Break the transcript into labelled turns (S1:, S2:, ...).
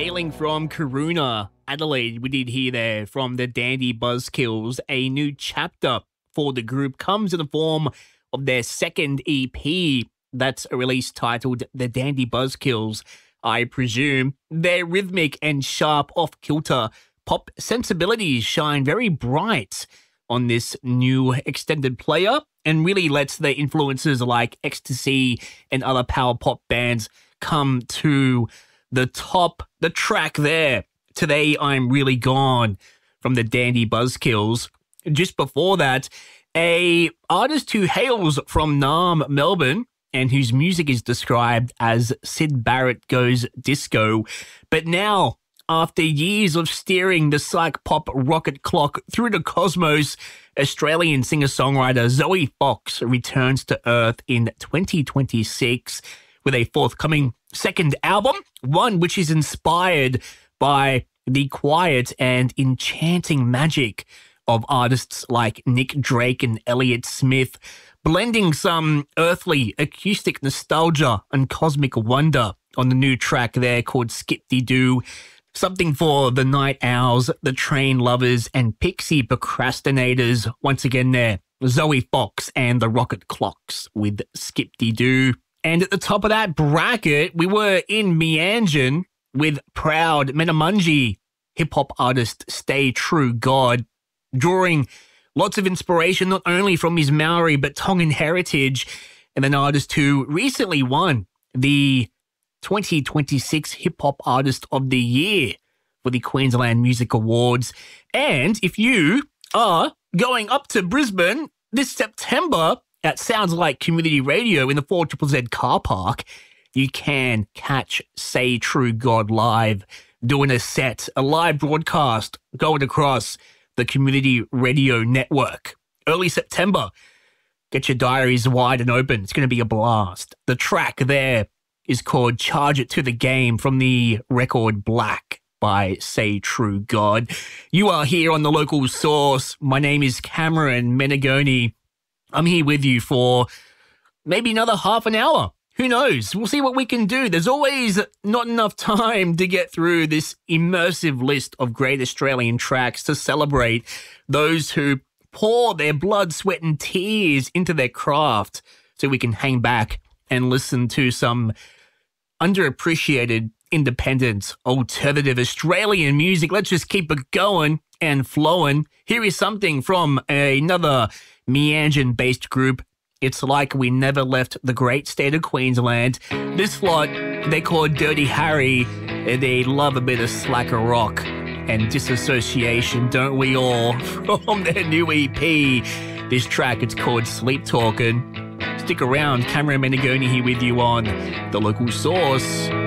S1: hailing from Corona, Adelaide, we did hear there from the Dandy Buzzkills. A new chapter for the group comes in the form of their second EP. That's a release titled The Dandy Buzzkills. I presume their rhythmic and sharp off-kilter pop sensibilities shine very bright on this new extended player and really lets their influences like Ecstasy and other power pop bands come to the top. The track there, Today I'm Really Gone, from the Dandy Buzzkills. Just before that, a artist who hails from Naarm, Melbourne, and whose music is described as Syd Barrett Goes Disco. But now, after years of steering the psych pop rocket clock through the cosmos, Australian singer-songwriter Zoe Fox returns to Earth in 2026 with a forthcoming second album, one which is inspired by the quiet and enchanting magic of artists like Nick Drake and Elliott Smith, blending some earthly acoustic nostalgia and cosmic wonder on the new track there called Skip-de-Doo. Something for the night owls, the train lovers, and pixie procrastinators. Once again there, Zoe Fox and the Rocket Clocks with Skip-de-Doo. And at the top of that bracket, we were in Meanjin with proud Menamunji hip-hop artist Stay True God, drawing lots of inspiration not only from his Maori but Tongan heritage, and an artist who recently won the 2026 Hip Hop Artist of the Year for the Queensland Music Awards. And if you are going up to Brisbane this September at Sounds Like Community Radio in the 4ZZZ car park, you can catch Say True God live, doing a set, a live broadcast going across the Community Radio Network. Early September. Get your diaries wide and open. It's going to be a blast. The track there is called Charge It to the Game from the record Black by Say True God. You are here on The Local Source. My name is Cameron Menegoni. I'm here with you for maybe another half an hour. Who knows? We'll see what we can do. There's always not enough time to get through this immersive list of great Australian tracks to celebrate those who pour their blood, sweat and tears into their craft so we can hang back and listen to some underappreciated, independent, alternative Australian music. Let's just keep it going and flowing. Here is something from another Meanjin-based group. It's like we never left the great state of Queensland. This lot, they call Dirty Harry. They love a bit of slacker rock and disassociation, don't we all? From their new EP. This track, it's called Sleep Talkin'. Stick around, Cameron Menegoni here with you on The Local Source.